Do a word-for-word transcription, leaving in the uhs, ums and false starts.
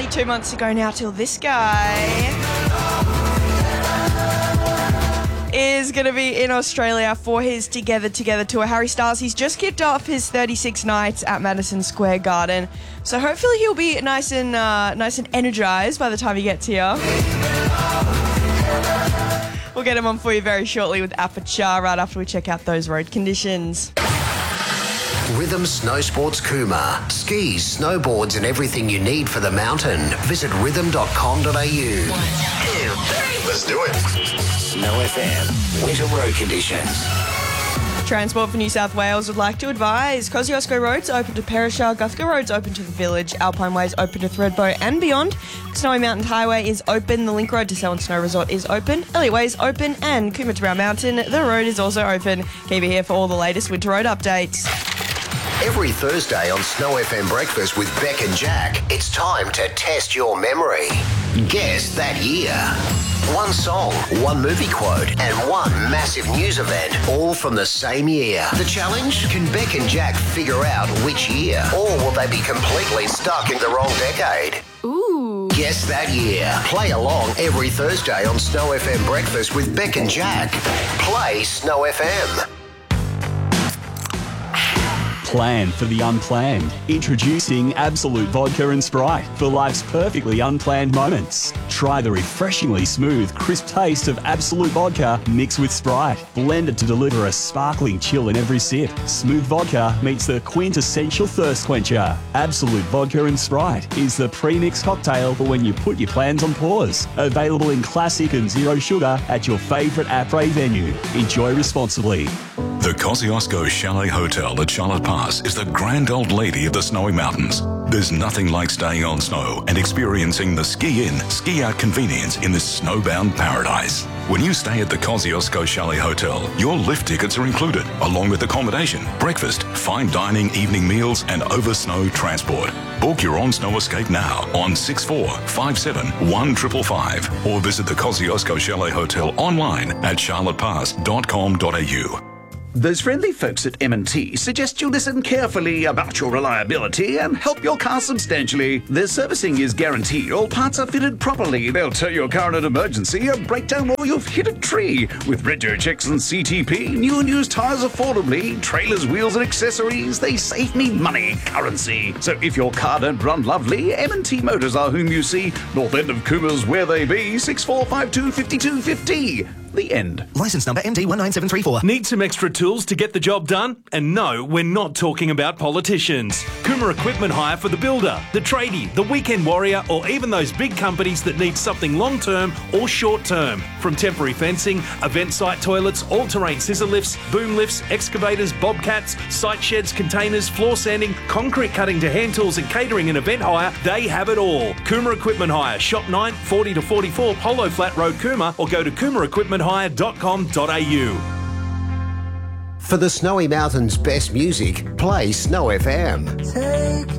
Two months ago now till this guy is going to be in Australia for his Together Together tour. Harry Styles, he's just kicked off his thirty-six nights at Madison Square Garden. So hopefully he'll be nice and uh, nice and energized by the time he gets here. We'll get him on for you very shortly with Aperture right after we check out those road conditions. Rhythm Snow Sports Cooma. Skis, snowboards and everything you need for the mountain. Visit rhythm dot com dot a u. One, two, three. Let's do it. Snow F M. Winter road conditions. Transport for New South Wales would like to advise Kosciuszko Road's open to Perisher, Guthrie Road's open to the Village, Alpine Way's open to Thredbo and beyond. Snowy Mountain Highway is open, the Link Road to Selwyn Snow Resort is open, Elliot Way is open and Cooma to Brown Mountain, the road is also open. Keep it here for all the latest winter road updates. Every Thursday on Snow F M Breakfast with Beck and Jack, it's time to test your memory. Guess that year. One song, one movie quote, and one massive news event, all from the same year. The challenge? Can Beck and Jack figure out which year? Or will they be completely stuck in the wrong decade? Ooh. Guess that year. Play along every Thursday on Snow F M Breakfast with Beck and Jack. Play Snow F M. Plan for the unplanned. Introducing Absolute Vodka and Sprite for life's perfectly unplanned moments. Try the refreshingly smooth, crisp taste of Absolute Vodka mixed with Sprite. Blended to deliver a sparkling chill in every sip. Smooth vodka meets the quintessential thirst quencher. Absolute Vodka and Sprite is the pre-mixed cocktail for when you put your plans on pause. Available in classic and zero sugar at your favourite après venue. Enjoy responsibly. The Kosciuszko Chalet Hotel at Charlotte Pass is the grand old lady of the Snowy Mountains. There's nothing like staying on snow and experiencing the ski-in, ski-out convenience in this snowbound paradise. When you stay at the Kosciuszko Chalet Hotel, your lift tickets are included, along with accommodation, breakfast, fine dining, evening meals, and over-snow transport. Book your on-snow escape now on six four five seven one five five five or visit the Kosciuszko Chalet Hotel online at charlotte pass dot com dot a u. Those friendly folks at M and T suggest you listen carefully about your reliability and help your car substantially. Their servicing is guaranteed. All parts are fitted properly. They'll tow your car in an emergency, a breakdown, or you've hit a tree. With rego checks and C T P, new and used tyres affordably, trailers, wheels and accessories, they save me money, currency. So if your car don't run lovely, M and T Motors are whom you see. North end of Cooma's where they be, six four five two, five two five zero. The end. Licence number M D one nine seven three four. Need some extra tools to get the job done? And no, we're not talking about politicians. Cooma Equipment Hire for the builder, the tradie, the weekend warrior, or even those big companies that need something long-term or short-term. From temporary fencing, event site toilets, all-terrain scissor lifts, boom lifts, excavators, bobcats, site sheds, containers, floor sanding, concrete cutting to hand tools and catering and event hire, they have it all. Cooma Equipment Hire, Shop nine, forty to forty-four, Polo Flat Road, Cooma, or go to cooma equipment hire dot com dot a u. For the Snowy Mountains' best music, play Snow F M. Take